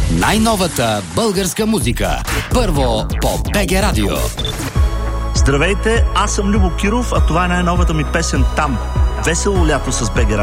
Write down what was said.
Най-новата българска музика. Първо по БГ Радио. Здравейте, аз съм Любо Киров, а това е най-новата ми песен "Там". Весело лято с БГ Радио.